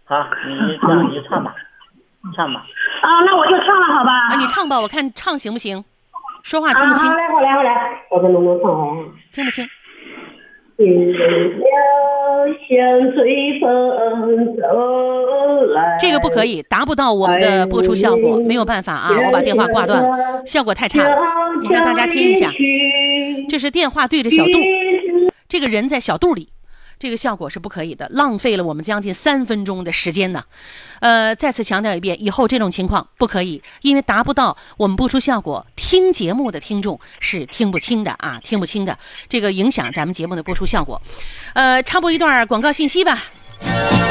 好，你唱吧，唱吧。 啊，那我就唱了，好吧？ 啊，你唱吧，我看唱行不行？说话听不清。 好，来，我跟龙龙唱完。 听不清。 迎了像吹风走来。 这个不可以，达不到我们的播出效果，没有办法啊，我把电话挂断了，效果太差了。你看大家听一下，这是电话对着小肚，这个人在小肚里。这个效果是不可以的，浪费了我们将近3分钟的时间呢。再次强调一遍，以后这种情况不可以，因为达不到我们播出效果，听节目的听众是听不清的啊，听不清的，这个影响咱们节目的播出效果。插播一段广告信息吧。